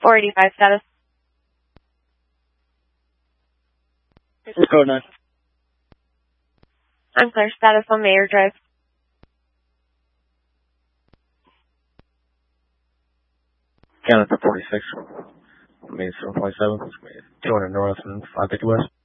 485 status. Code 9. I'm clear. Status on Mayor Drive. Counted for 46. Made 7.7. 200 north and 550 west.